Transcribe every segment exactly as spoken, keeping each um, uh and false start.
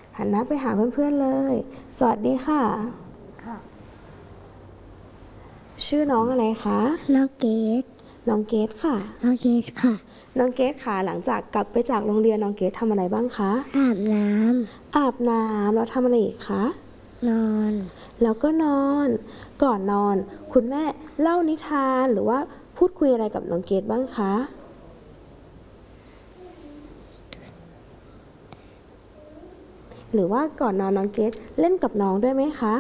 หันหน้าไปหาเพื่อนๆเลยสวัสดีค่ะค่ะชื่อน้องอะไรคะน้องเกดน้องเกดค่ะน้องเกดค่ะน้องเกดค่ะหลังจากกลับไปจากโรงเรียนน้องเกดทำอะไรบ้างคะอาบน้อาบน้ำแล้วทำอะไรอีกคะำนอนแล้วก็นอนก่อนนอนคุณแม่เล่านิทานหรือว่าพูดคุยอะไรกับน้องเกดบ้างคะหรือว่าก่อนนอนน้องเกดเล่นกับน้องด้วยไหมคะ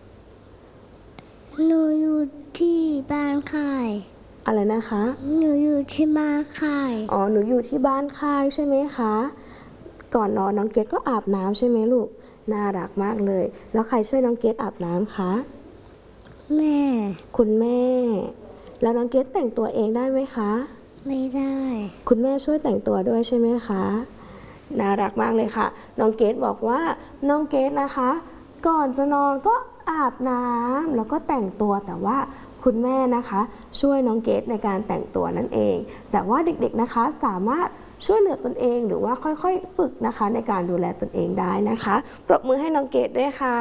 หนูอยู่ที่บ้านค่ายอะไรนะคะหนูอยู่ที่บ้านค่ายอ๋อหนูอยู่ที่บ้านค่ายใช่ไหมคะก่อนนอนน้องเกดก็อาบน้ำใช่ไหมลูกน่ารักมากเลยแล้วใครช่วยน้องเกดอาบน้ำคะแม่คุณแม่แล้วน้องเกดแต่งตัวเองได้ไหมคะไม่ได้คุณแม่ช่วยแต่งตัวด้วยใช่ไหมคะน่ารักมากเลยค่ะน้องเกดบอกว่าน้องเกดนะคะก่อนจะนอนก็อาบน้ำแล้วก็แต่งตัวแต่ว่าคุณแม่นะคะช่วยน้องเกดในการแต่งตัวนั่นเองแต่ว่าเด็กๆนะคะสามารถช่วยเหลือตนเองหรือว่าค่อยๆฝึกนะคะในการดูแลตนเองได้นะคะปรบมือให้น้องเกดด้วยค่ะ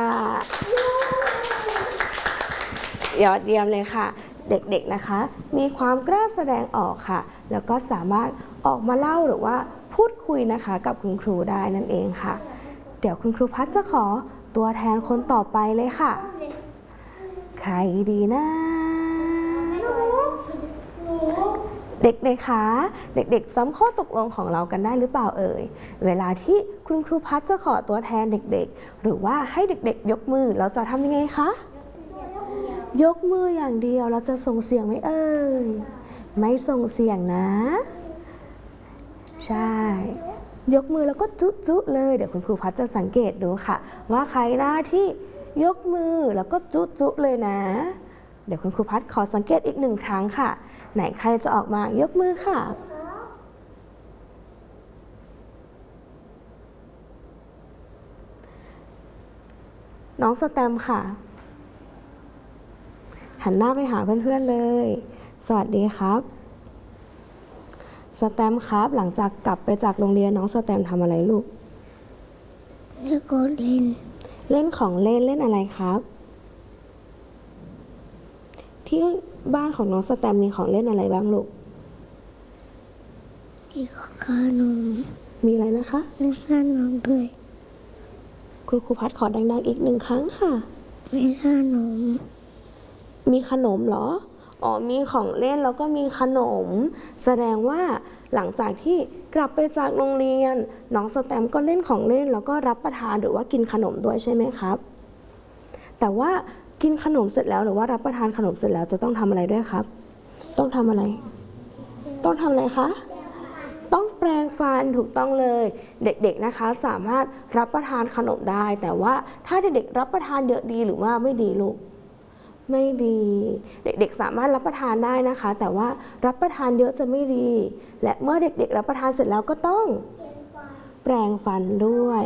ยอดเยี่ยมเลยค่ะเด็กๆนะคะมีความกล้าแสดงออกค่ะแล้วก็สามารถออกมาเล่าหรือว่าพูดคุยนะคะกับคุณครูได้นั่นเองค่ะเดี๋ยวคุณครูพัชจะขอตัวแทนคนต่อไปเลยค่ะใครดีนะเด็กๆคะเด็กๆจำข้อตกลงของเรากันได้หรือเปล่าเอ่ยเวลาที่คุณครูพัชจะขอตัวแทนเด็กๆหรือว่าให้เด็กๆยกมือเราจะทำยังไงคะยกมืออย่างเดียวเราจะส่งเสียงไหมเอ่ยไม่ส่งเสียงนะใช่ยกมือแล้วก็จุ๊จุ๊เลยเดี๋ยวคุณครูพัชจะสังเกตดูค่ะว่าใครหน้าที่ยกมือแล้วก็จุ๊จุ๊เลยนะเดี๋ยวคุณครูพัชขอสังเกตอีกหนึ่งครั้งค่ะไหนใครจะออกมายกมือค่ะน้องสแตมค่ะหันหน้าไปหาเพื่อนๆเลยสวัสดีครับสแตมครับหลังจากกลับไปจากโรงเรียนน้องสแตมทำอะไรลูกเล่นโกเล่นเล่นของเล่นเล่นอะไรครับที่บ้านของน้องสแตมมีของเล่นอะไรบ้างลูกที่ขนมมีอะไรนะคะเล่นขนมด้วยคุณครูพัดขอดังๆอีกหนึ่งครั้งค่ะมีขนมมีขนมเหรออ๋อมีของเล่นแล้วก็มีขนมแสดงว่าหลังจากที่กลับไปจากโรงเรียนน้องสแตมก็เล่นของเล่นแล้วก็รับประทานหรือว่ากินขนมด้วยใช่ไหมครับแต่ว่ากินขนมเสร็จแล้วหรือว่ารับประทานขนมเสร็จแล้วจะต้องทำอะไรด้วยครับต้องทำอะไรต้องทำอะไรคะต้องแปรงฟันถูกต้องเลยเด็กๆนะคะสามารถรับประทานขนมได้แต่ว่าถ้าเด็กๆรับประทานเยอะดีหรือว่าไม่ดีลูกไม่ดีเด็กๆสามารถรับประทานได้นะคะแต่ว่ารับประทานเยอะจะไม่ดีและเมื่อเด็กๆรับประทานเสร็จแล้วก็ต้องแปรงฟันด้วย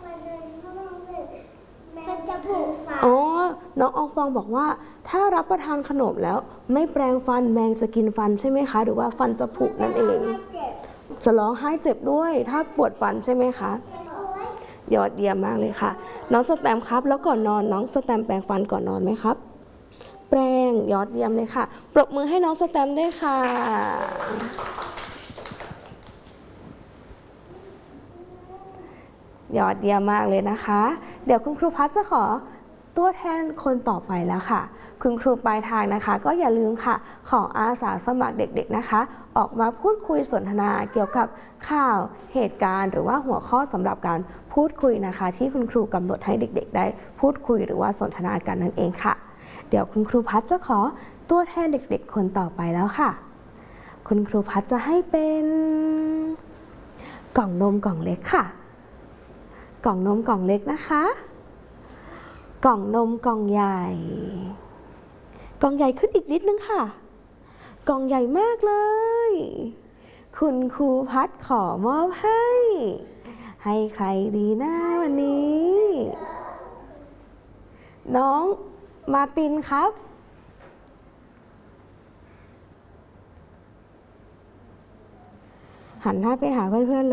อ๋อน้องอองฟองบอกว่าถ้ารับประทานขนมแล้วไม่แปรงฟันแมงจะกินฟันใช่ไหมคะหรือว่าฟันจะผุนั่นเองจะร้องไห้เจ็บด้วยถ้าปวดฟันใช่ไหมคะยอดเยี่ยมมากเลยค่ะน้องสแตมครับแล้วก่อนนอนน้องสแตมแปรงฟันก่อนนอนไหมครับแปรงยอดเยี่ยมเลยค่ะปรบมือให้น้องสแตมด้วยค่ะยอดเยี่ยมมากเลยนะคะเดี๋ยวคุณครูพัชจะขอตัวแทนคนต่อไปแล้วค่ะคุณครูปลายทางนะคะก็อย่าลืมค่ะขออาสาสมัครเด็กๆนะคะออกมาพูดคุยสนทนาเกี่ยวกับข่าวเหตุการณ์หรือว่าหัวข้อสำหรับการพูดคุยนะคะที่คุณครูกำหนดให้เด็กๆได้พูดคุยหรือว่าสนทนากันนั่นเองค่ะเดี๋ยวคุณครูพัชจะขอตัวแทนเด็กๆคนต่อไปแล้วค่ะคุณครูพัชจะให้เป็นกล่องนมกล่องเล็กค่ะกล่องนมกล่องเล็กนะคะกล่องนมกล่องใหญ่กล่องใหญ่ขึ้นอีกนิดนึงค่ะกล่องใหญ่มากเลยคุณครูพัดขอมอบให้ให้ใครดีนะวันนี้น้องมาตินครับหันหน้าไปหาเพื่อนๆเลย